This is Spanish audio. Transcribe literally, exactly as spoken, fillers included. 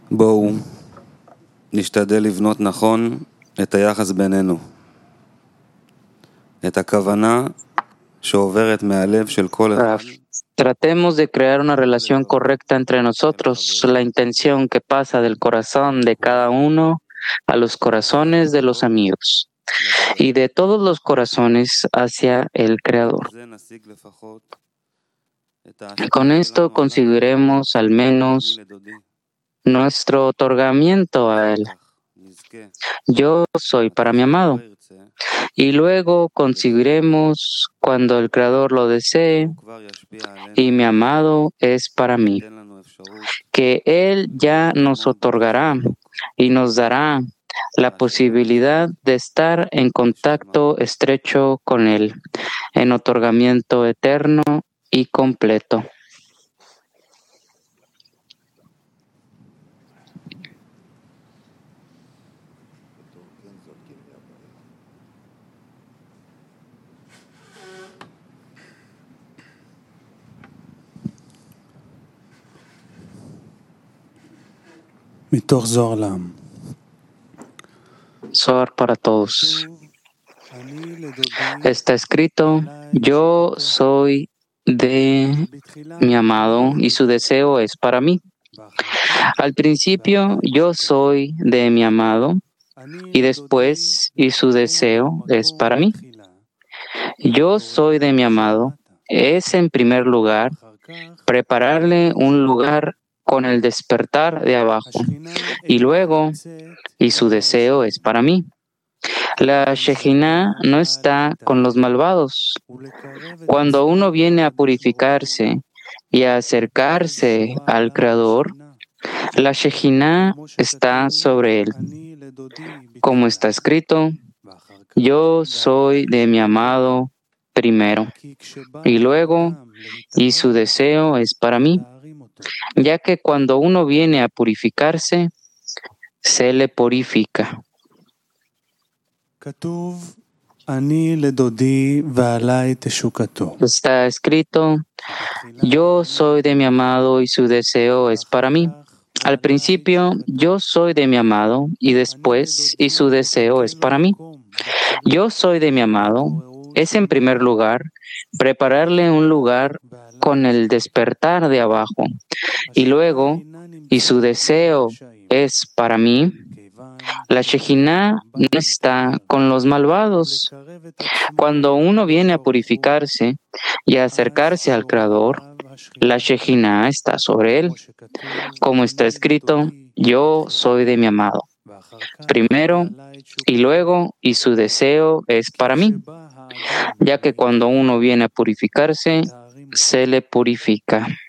בואו נשתדל לבנות נכון את היחס בינינו, את הכוונה שעוברת מהלב של כל אחד. Raf, tratemos de crear una relación correcta entre nosotros, la intención que pasa del corazón de cada uno a los corazones de los amigos y de todos los corazones hacia el Creador. Con esto conseguiremos al menos nuestro otorgamiento a Él. Yo soy para mi amado. Y luego conseguiremos cuando el Creador lo desee, y mi amado es para mí, que Él ya nos otorgará y nos dará la posibilidad de estar en contacto estrecho con Él, en otorgamiento eterno y completo. Zohar para todos. Está escrito: yo soy de mi amado y su deseo es para mí. Al principio, yo soy de mi amado y después, y su deseo es para mí. Yo soy de mi amado es, en primer lugar, prepararle un lugar con el despertar de abajo, y luego, y su deseo es para mí. La Shejinah no está con los malvados. Cuando uno viene a purificarse y a acercarse al Creador, la Shejinah está sobre él. Como está escrito: yo soy de mi amado primero, y luego, y su deseo es para mí, ya que cuando uno viene a purificarse, se le purifica. Está escrito: yo soy de mi amado y su deseo es para mí. Al principio, yo soy de mi amado y después, y su deseo es para mí. Yo soy de mi amado es, en primer lugar, prepararle un lugar con el despertar de abajo, y luego, y su deseo es para mí. La Shejinah no está con los malvados. Cuando uno viene a purificarse y a acercarse al Creador, la Shejinah está sobre él. Como está escrito: yo soy de mi amado primero, y luego, y su deseo es para mí, ya que cuando uno viene a purificarse, se le purifica.